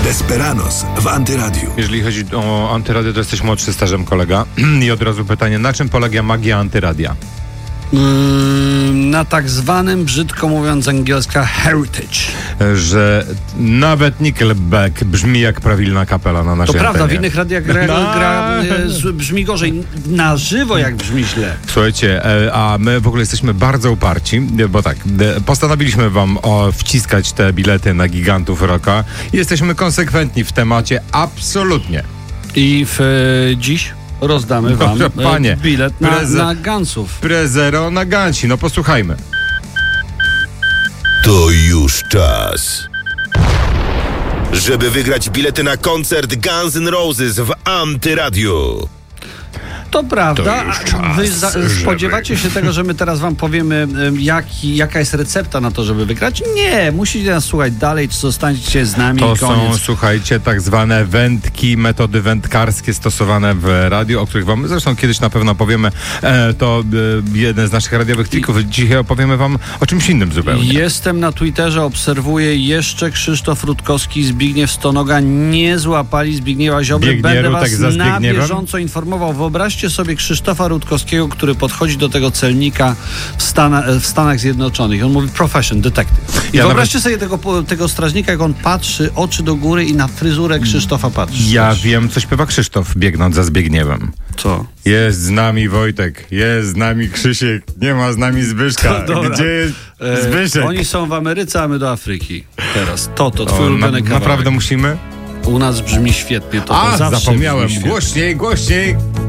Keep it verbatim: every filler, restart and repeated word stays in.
Desperados w Antyradiu. Jeżeli chodzi o Antyradio, to jesteś młodszy stażem kolega. I od razu pytanie, na czym polega magia Antyradia? Yy, na tak zwanym, brzydko mówiąc z angielska, heritage. Że nawet Nickelback brzmi jak prawilna kapela na naszej To prawda, antenie. w innych radiach gra, No. gra e, brzmi gorzej. Na żywo jak brzmi źle. Słuchajcie, e, a my w ogóle jesteśmy bardzo uparci, bo tak, e, postanowiliśmy wam o, wciskać te bilety na gigantów rocka i jesteśmy konsekwentni w temacie, absolutnie. I w, e, dziś rozdamy wam Dobrze, panie. e, bilet na, Preze- na Gunsów. Prezero na Ganci, no posłuchajmy. To już czas, żeby wygrać bilety na koncert Guns N' Roses w Antyradiu. To prawda. To już czas, Wy za, żeby- spodziewacie się tego, że my teraz wam powiemy, em, jaki, jaka jest recepta na to, żeby wygrać? Nie, musicie nas słuchać dalej, czy zostańcie z nami To i koniec. są, słuchajcie, tak zwane wędki, metody wędkarskie stosowane w radiu, o których wam zresztą kiedyś na pewno powiemy. E, to e, jeden z naszych radiowych trików. Dzisiaj opowiemy wam o czymś innym zupełnie. Jestem na Twitterze, obserwuję jeszcze Krzysztof Rutkowski, Zbigniew Stonoga nie złapali Zbigniewa Ziobry. Biegnie Będę Rutek was za na Zbigniewem? bieżąco informował. Wyobraźcie sobie Krzysztofa Rutkowskiego, który podchodzi do tego celnika w, Stana, w Stanach Zjednoczonych. On mówi profession, detective. I Ja wyobraźcie sobie tego, tego strażnika, jak on patrzy, oczy do góry i na fryzurę Krzysztofa patrzy. Ja wiem, co śpiewa Krzysztof, biegnąc za Zbigniewem. Co? Jest z nami Wojtek, jest z nami Krzysiek, nie ma z nami Zbyszka. To dobra. Gdzie jest E, Zbyszek? Oni są w Ameryce, a my do Afryki. Teraz. To, to O, twój na, ulubiony kawałek. naprawdę musimy? U nas brzmi świetnie. To, to A, zawsze zapomniałem. brzmi świetnie. Głośniej, głośniej.